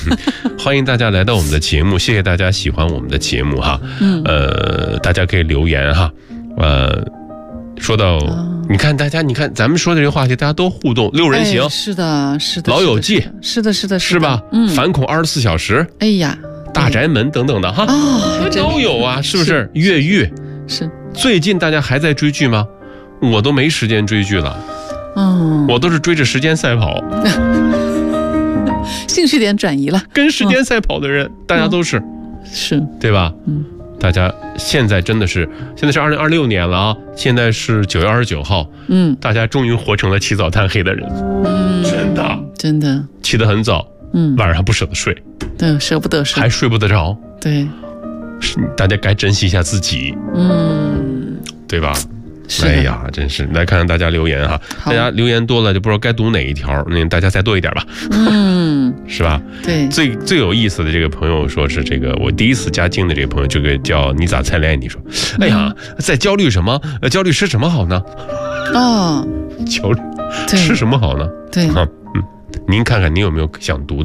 欢迎大家来到我们的节目，谢谢大家喜欢我们的节目哈。大家可以留言哈。说到你看咱们说的这个话题，大家都互动，六人行， 是的， 老友记， 是的， 是吧？反恐24小时， 哎呀， 大宅门等等的哈，都有啊，是不是？越狱是。 最近大家还在追剧吗？我都没时间追剧了，我都是追着时间赛跑， 兴趣点转移了， 跟时间赛跑的人，大家都是，对吧？大家现在真的是，现在是2026年了啊，现在是9月29号，大家终于活成了起早贪黑的人，真的起得很早，晚上不舍得睡， 对，舍不得睡， 还睡不得着， 对， 大家该珍惜一下自己，对吧？哎呀，真是来看看大家留言哈，大家留言多了就不知道该读哪一条，大家再多一点吧，是吧？ 对， 最有意思的这个朋友说是这个我第一次加进的这个朋友，这个叫你咋才来？你说，哎呀，在焦虑什么？焦虑吃什么好呢？焦虑吃什么好呢？ 对， 您看看您有没有想读的？